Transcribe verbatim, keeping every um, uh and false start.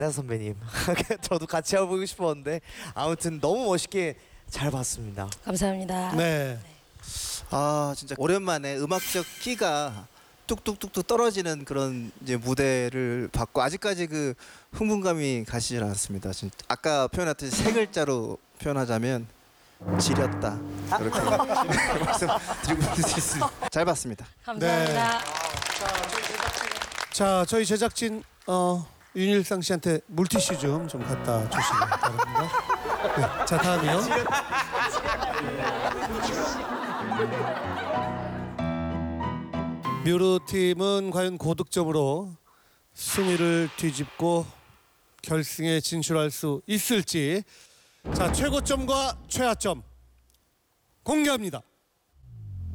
네 선배님. 저도 같이 해보고 싶었는데 아무튼 너무 멋있게 잘 봤습니다. 감사합니다. 네. 아 진짜 오랜만에 음악적 끼가 뚝뚝뚝뚝 떨어지는 그런 이제 무대를 봤고 아직까지 그 흥분감이 가시질 않았습니다. 진짜 아까 표현했듯이 세 글자로 표현하자면 지렸다 그렇게 말씀드리고 있습니다. 잘 봤습니다. 감사합니다. 자, 저희 제작진 어, 윤일상 씨한테 물티슈 좀 좀 갖다 주시기 바랍니다. 네, 자, 다음이요. 뮤르 팀은 과연 고득점으로 순위를 뒤집고 결승에 진출할 수 있을지. 자, 최고점과 최하점 공개합니다.